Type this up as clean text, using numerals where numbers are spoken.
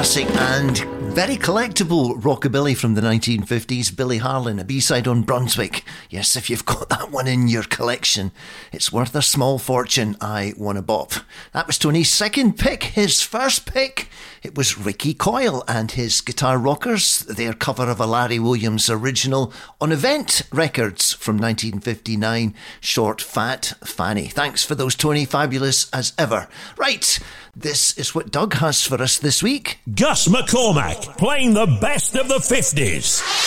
classic and very collectible rockabilly from the 1950s, Billy Harlan, a B-side on Brunswick. Yes, if you've got that one in your collection, it's worth a small fortune. I want a bop. That was Tony's second pick. His first pick, it was Ricky Coyle and his Guitar Rockers, their cover of a Larry Williams original on Event Records from 1959, Short Fat Fanny. Thanks for those, Tony. Fabulous as ever. Right, this is what Doug has for us this week. Gus McCormack, playing the best of the 50s.